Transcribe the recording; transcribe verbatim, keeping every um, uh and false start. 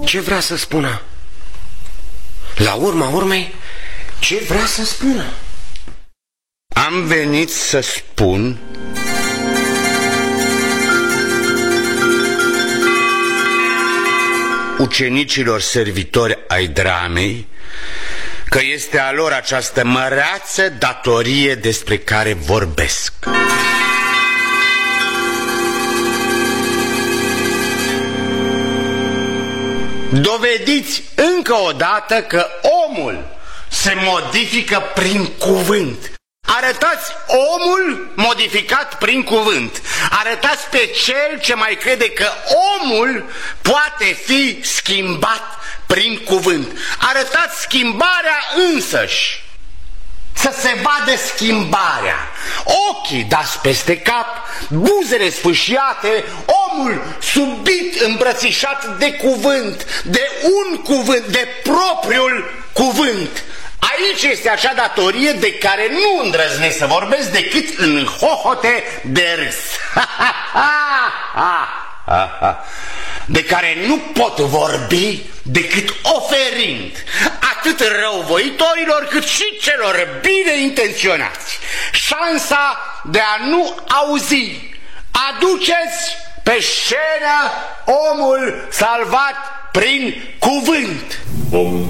Ce vrea să spună? La urma urmei, ce vrea să spună? Am venit să spun ucenicilor servitori ai dramei că este a lor această măreață datorie despre care vorbesc. Dovediți încă o dată că omul se modifică prin cuvânt. Arătați omul modificat prin cuvânt. Arătați pe cel ce mai crede că omul poate fi schimbat prin cuvânt. Arătați schimbarea însăși. Să se vadă schimbarea. Ochii dați peste cap, buzele sfâșiate, omul subit îmbrățișat de cuvânt, de un cuvânt, de propriul cuvânt. Aici este acea datorie de care nu îndrăznesc să vorbesc decât în hohote de râs. De care nu pot vorbi decât oferind atât răuvoitorilor cât și celor bine intenționați șansa de a nu auzi. Aduceți pe scenă omul salvat prin cuvânt.